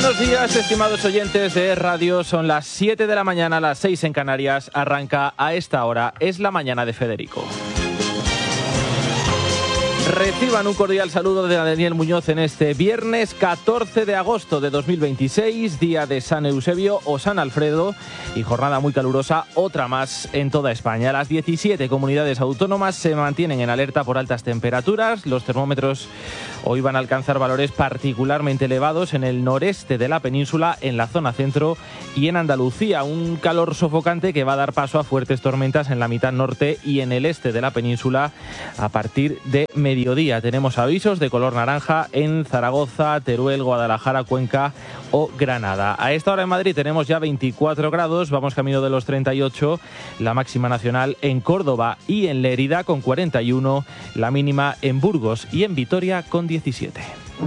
Buenos días, estimados oyentes de Radio. Son las 7 de la mañana, las 6 en Canarias. Arranca a esta hora. Es la mañana de Federico. Reciban un cordial saludo de Daniel Muñoz en este viernes 14 de agosto de 2026, día de San Eusebio o San Alfredo y jornada muy calurosa, otra más en toda España. Las 17 comunidades autónomas se mantienen en alerta por altas temperaturas. Los termómetros hoy van a alcanzar valores particularmente elevados en el noreste de la península, en la zona centro y en Andalucía. Un calor sofocante que va a dar paso a fuertes tormentas en la mitad norte y en el este de la península a partir de mediodía. Tenemos avisos de color naranja en Zaragoza, Teruel, Guadalajara, Cuenca o Granada. A esta hora en Madrid tenemos ya 24 grados, vamos camino de los 38, la máxima nacional en Córdoba y en Lérida con 41, la mínima en Burgos y en Vitoria con 17.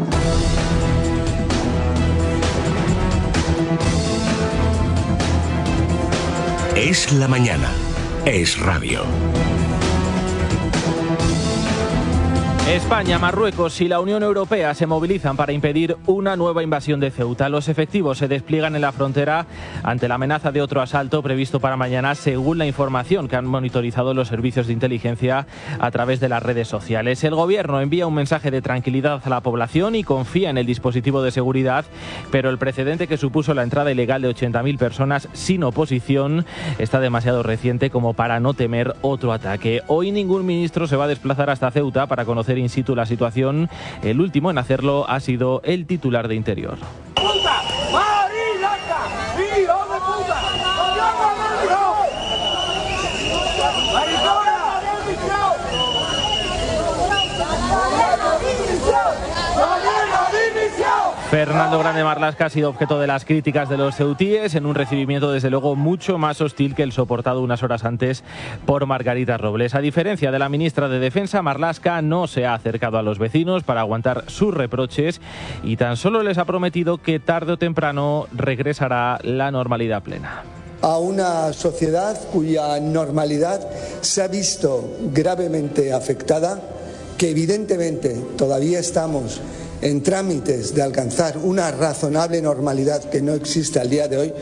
Es la mañana, es radio. España, Marruecos y la Unión Europea se movilizan para impedir una nueva invasión de Ceuta. Los efectivos se despliegan en la frontera ante la amenaza de otro asalto previsto para mañana, según la información que han monitorizado los servicios de inteligencia a través de las redes sociales. El gobierno envía un mensaje de tranquilidad a la población y confía en el dispositivo de seguridad, pero el precedente que supuso la entrada ilegal de 80.000 personas sin oposición está demasiado reciente como para no temer otro ataque. Hoy ningún ministro se va a desplazar hasta Ceuta para conocer in situ la situación. El último en hacerlo ha sido el titular de Interior. ¡Puta! ¡Marilaca! ¡Hijo de puta! Fernando Grande Marlaska ha sido objeto de las críticas de los ceutíes en un recibimiento desde luego mucho más hostil que el soportado unas horas antes por Margarita Robles. A diferencia de la ministra de Defensa, Marlaska no se ha acercado a los vecinos para aguantar sus reproches y tan solo les ha prometido que tarde o temprano regresará la normalidad plena. A una sociedad cuya normalidad se ha visto gravemente afectada, que evidentemente todavía estamos en trámites de alcanzar una razonable normalidad que no existe al día de hoy.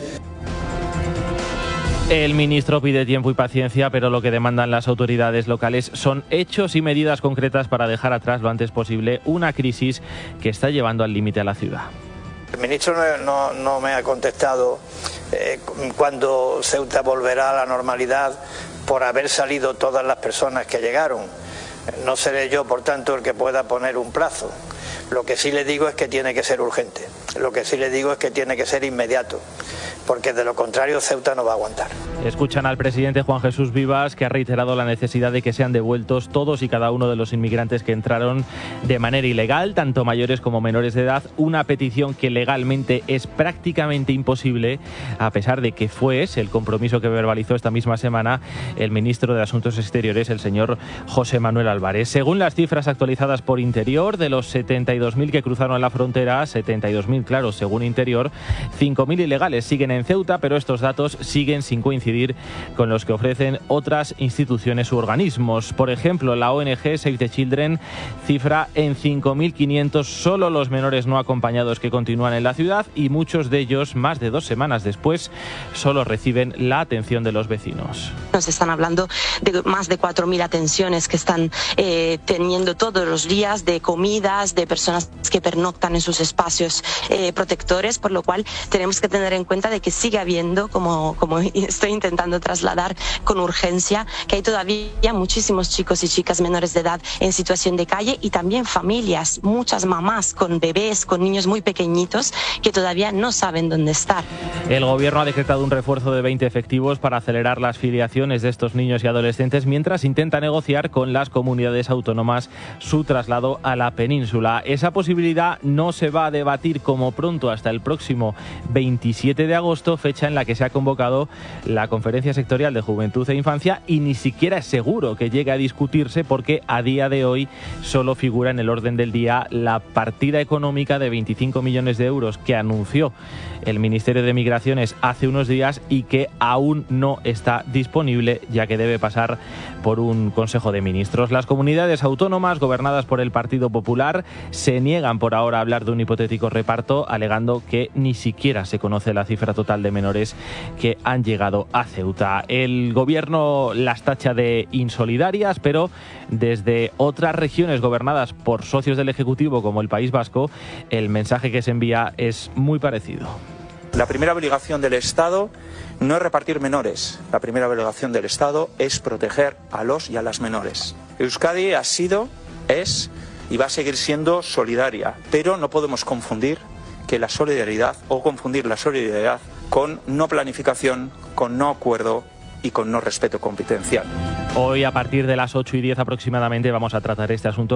El ministro pide tiempo y paciencia, pero lo que demandan las autoridades locales son hechos y medidas concretas para dejar atrás lo antes posible una crisis que está llevando al límite a la ciudad. El ministro no me ha contestado cuándo Ceuta volverá a la normalidad por haber salido todas las personas que llegaron. No seré yo, por tanto, el que pueda poner un plazo. Lo que sí le digo es que tiene que ser urgente, lo que sí le digo es que tiene que ser inmediato, porque de lo contrario Ceuta no va a aguantar. Escuchan al presidente Juan Jesús Vivas, que ha reiterado la necesidad de que sean devueltos todos y cada uno de los inmigrantes que entraron de manera ilegal, tanto mayores como menores de edad, una petición que legalmente es prácticamente imposible, a pesar de que fue ese el compromiso que verbalizó esta misma semana el ministro de Asuntos Exteriores, el señor José Manuel Álvarez. Según las cifras actualizadas por Interior, de los 72.000 que cruzaron la frontera, 72.000, claro, según Interior, 5.000 ilegales siguen en Ceuta, pero estos datos siguen sin coincidir con los que ofrecen otras instituciones u organismos. Por ejemplo, la ONG Save the Children cifra en 5.500 solo los menores no acompañados que continúan en la ciudad y muchos de ellos, más de 2 semanas después, solo reciben la atención de los vecinos. Nos están hablando de más de 4.000 atenciones que están teniendo todos los días, de comidas, de personas que pernoctan en sus espacios protectores, por lo cual tenemos que tener en cuenta de que sigue habiendo, como estoy intentando trasladar con urgencia, que hay todavía muchísimos chicos y chicas menores de edad en situación de calle y también familias, muchas mamás con bebés, con niños muy pequeñitos que todavía no saben dónde estar. El gobierno ha decretado un refuerzo de 20 efectivos para acelerar las filiaciones de estos niños y adolescentes mientras intenta negociar con las comunidades autónomas su traslado a la península. Esa posibilidad no se va a debatir como pronto hasta el próximo 27 de agosto, agosto, fecha en la que se ha convocado la Conferencia Sectorial de Juventud e Infancia, y ni siquiera es seguro que llegue a discutirse porque a día de hoy solo figura en el orden del día la partida económica de 25 millones de euros que anunció el Ministerio de Migraciones hace unos días y que aún no está disponible, ya que debe pasar por un Consejo de Ministros. Las comunidades autónomas gobernadas por el Partido Popular se niegan por ahora a hablar de un hipotético reparto, alegando que ni siquiera se conoce la cifra total de menores que han llegado a Ceuta. El gobierno las tacha de insolidarias, pero desde otras regiones gobernadas por socios del Ejecutivo, como el País Vasco, el mensaje que se envía es muy parecido. La primera obligación del Estado no es repartir menores. La primera obligación del Estado es proteger a los y a las menores. Euskadi ha sido, es y va a seguir siendo solidaria, pero no podemos confundir la solidaridad con no planificación, con no acuerdo y con no respeto competencial. Hoy, a partir de las 8:10 aproximadamente, vamos a tratar este asunto